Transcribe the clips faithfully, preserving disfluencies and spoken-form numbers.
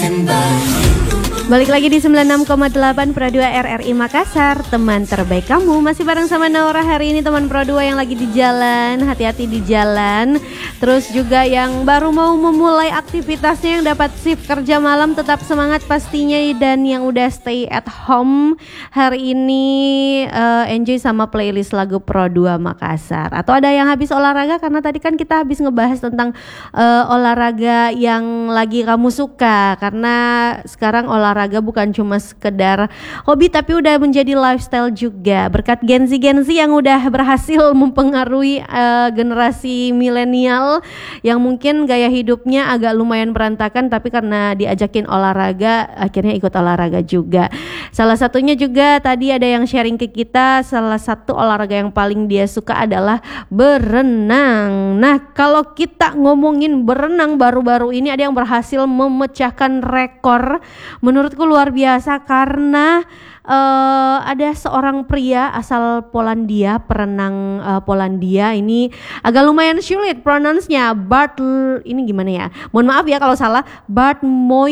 Balik lagi di sembilan puluh enam koma delapan Pro dua R R I Makassar, teman terbaik kamu. Masih bareng sama Naura hari ini, teman Pro dua yang lagi di jalan, hati-hati di jalan. Terus juga yang baru mau memulai aktivitasnya, yang dapat shift kerja malam, tetap semangat pastinya. Dan yang udah stay at home hari ini, uh, enjoy sama playlist lagu Pro dua Makassar. Atau ada yang habis olahraga, karena tadi kan kita habis ngebahas tentang uh, olahraga yang lagi kamu suka. Karena sekarang olahraga olahraga bukan cuma sekedar hobi, tapi udah menjadi lifestyle juga berkat Gen Z Gen Z yang udah berhasil mempengaruhi uh, generasi milenial yang mungkin gaya hidupnya agak lumayan berantakan, tapi karena diajakin olahraga akhirnya ikut olahraga juga. Salah satunya juga tadi ada yang sharing ke kita, salah satu olahraga yang paling dia suka adalah berenang. Nah, kalau kita ngomongin berenang, baru-baru ini ada yang berhasil memecahkan rekor menurutku luar biasa, karena uh, ada seorang pria asal Polandia, perenang uh, Polandia ini agak lumayan sulit pronounce-nya. Bart ini gimana ya? Mohon maaf ya kalau salah. Bart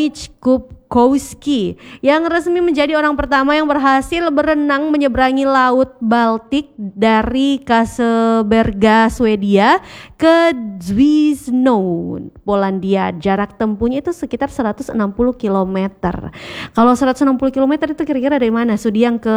Moichkowski yang resmi menjadi orang pertama yang berhasil berenang menyeberangi Laut Baltik dari Kaseberga, Swedia ke Zwino, Polandia. Jarak tempuhnya itu sekitar seratus enam puluh kilometer. Kalau seratus enam puluh kilometer itu kira-kira dari mana? Sudiang ke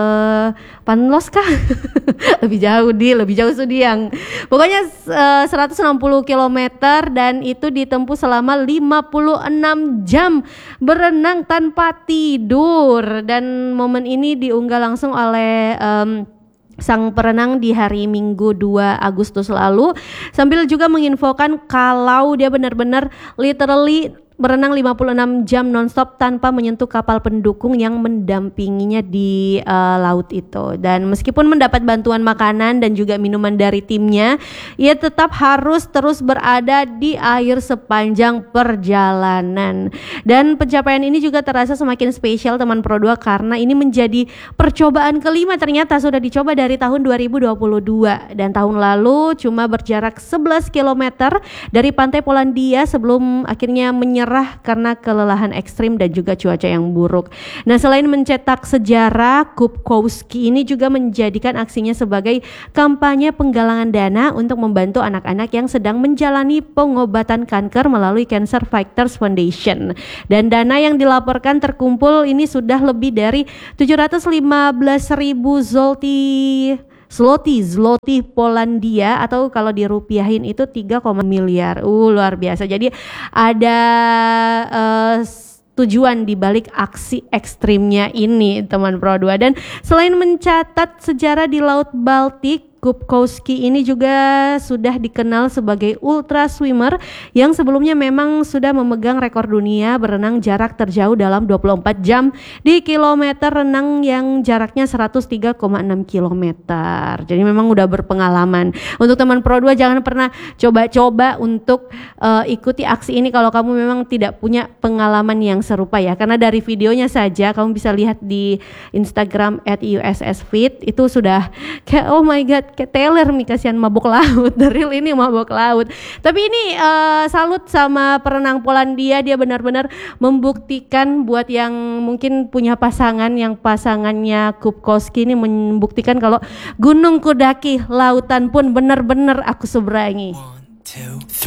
Panlos kah? Lebih jauh di, lebih jauh Sudiang. Pokoknya uh, seratus enam puluh kilometer, dan itu ditempuh selama lima puluh enam jam berenang tanpa tidur. Dan momen ini diunggah langsung oleh um, sang perenang di hari Minggu dua Agustus lalu, sambil juga menginfokan kalau dia benar-benar literally berenang lima puluh enam jam nonstop tanpa menyentuh kapal pendukung yang mendampinginya di uh, laut itu. Dan meskipun mendapat bantuan makanan dan juga minuman dari timnya, ia tetap harus terus berada di air sepanjang perjalanan. Dan pencapaian ini juga terasa semakin spesial, teman Pro dua, karena ini menjadi percobaan kelima. Ternyata sudah dicoba dari tahun dua ribu dua puluh dua, dan tahun lalu cuma berjarak sebelas kilometer dari pantai Polandia sebelum akhirnya menyerah karena kelelahan ekstrim dan juga cuaca yang buruk. Nah, selain mencetak sejarah, Kubkowski ini juga menjadikan aksinya sebagai kampanye penggalangan dana untuk membantu anak-anak yang sedang menjalani pengobatan kanker melalui Cancer Fighters Foundation. Dan dana yang dilaporkan terkumpul ini sudah lebih dari tujuh ratus lima belas ribu zloty Zloty, zloty Polandia, atau kalau dirupiahin itu tiga miliar. Uh, luar biasa. Jadi ada uh, tujuan di balik aksi ekstrimnya ini, teman Pro dua. Dan selain mencatat sejarah di Laut Baltik, Kubkowski ini juga sudah dikenal sebagai ultra swimmer yang sebelumnya memang sudah memegang rekor dunia berenang jarak terjauh dalam dua puluh empat jam di kilometer renang yang jaraknya seratus tiga koma enam kilometer. Jadi memang udah berpengalaman. Untuk teman Pro dua, jangan pernah coba-coba untuk uh, ikuti aksi ini kalau kamu memang tidak punya pengalaman yang serupa ya. Karena dari videonya saja kamu bisa lihat di Instagram at U S S Fit, itu sudah kayak oh my god, kayak Taylor nih, kasihan mabuk laut. The real ini mabuk laut. Tapi ini uh, salut sama perenang Polandia, dia benar-benar membuktikan buat yang mungkin punya pasangan, yang pasangannya Kubkowski ini membuktikan kalau gunung kudaki, lautan pun benar-benar aku seberangi. One, two, three.